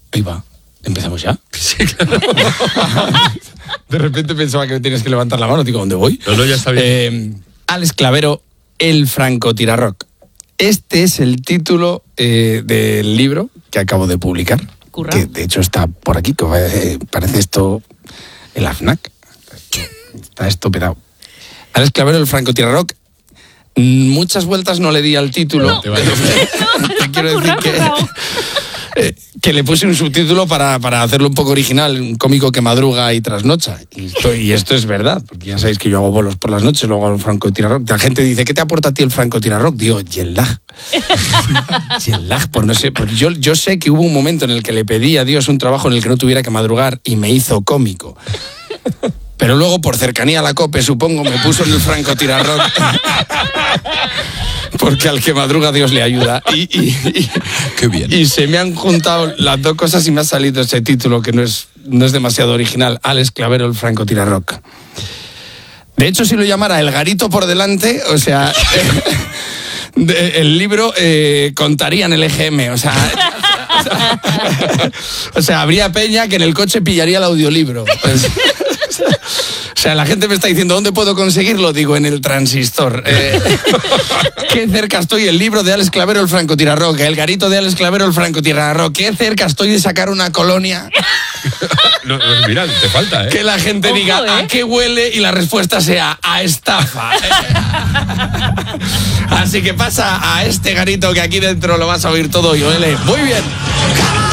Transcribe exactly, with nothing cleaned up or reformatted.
ahí va, ¿empezamos ya? Sí, claro. De repente pensaba que tienes que levantar la mano, digo, ¿dónde voy? No, no, ya está bien. Eh, Alex Clavero, el francotirarroc. Este es el título eh, del libro que acabo de publicar. Curra. Que de hecho está por aquí, que eh, parece esto el A F N A C. Está esto petado. Alex Clavero, el francotirarroc. Muchas vueltas no le di al título. No, Te, te quiero decir que, eh, que le puse un subtítulo para, para hacerlo un poco original, un cómico que madruga y trasnocha. Y esto, y esto es verdad, porque ya sabéis que yo hago bolos por las noches, luego hago el francotirarroc. La gente dice, ¿qué te aporta a ti el francotirarroc? Digo, jet lag. Jet lag, pues no sé. Pues yo, yo sé que hubo un momento en el que le pedí a Dios un trabajo en el que no tuviera que madrugar y me hizo cómico. Pero luego, por cercanía a la COPE, supongo, me puso en el francotirarroc. Porque al que madruga Dios le ayuda. Y, y, y, Qué bien. Y se me han juntado las dos cosas y me ha salido ese título que no es, no es demasiado original. Alex Clavero, el francotirarroc. De hecho, si lo llamara El Garito por delante, o sea, de, el libro eh, contaría en el E G M, o sea... O sea, o sea, habría peña que en el coche pillaría el audiolibro. Pues, o sea, la gente me está diciendo, ¿dónde puedo conseguirlo? Digo, en el transistor. Eh, qué cerca estoy, el libro de Alex Clavero, el francotirarroc, el garito de Alex Clavero, el francotirarroc. Qué cerca estoy de sacar una colonia. No, no, mira, te falta, ¿eh? Que la gente Ojo, diga, ¿eh? ¿a qué huele? Y la respuesta sea, a estafa. Así que pasa a este garito que aquí dentro lo vas a oír todo y huele muy bien.